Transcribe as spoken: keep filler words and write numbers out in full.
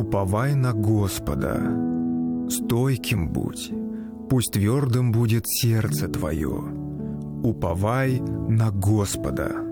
Уповай на Господа, стойким будь, пусть твердым будет сердце твое. Уповай на Господа.